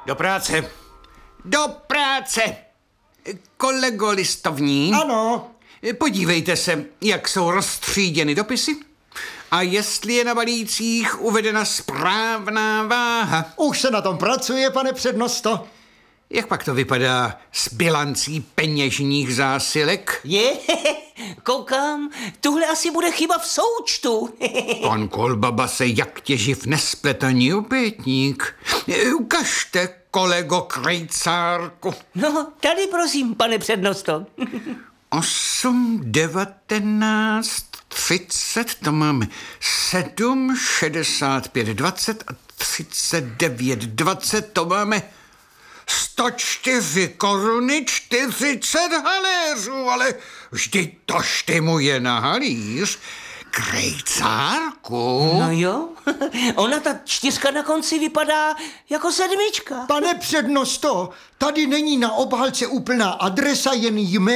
Do práce. Do práce. Kolego listovní. Ano. Podívejte se, jak jsou roztříděny dopisy a jestli je na balících uvedena správná váha. Už se na tom pracuje, pane přednosto. Jak pak to vypadá s bilancí peněžních zásilek? Koukám, tuhle asi bude chyba v součtu. Pan Kolbaba se jak těživ nespletaný opětník. Ukažte, kolego Krejcárku. No, tady prosím, pane přednosto. 8, 19, 30, to máme 7, 65, 20 a 39, 20, to máme 104 koruny 40 haléřů, ale vždyť to štimuje na halíř. Krejcárku. No jo, ona ta 4 na konci vypadá jako 7. Pane přednosto, tady není na obhalce úplná adresa, jen jméno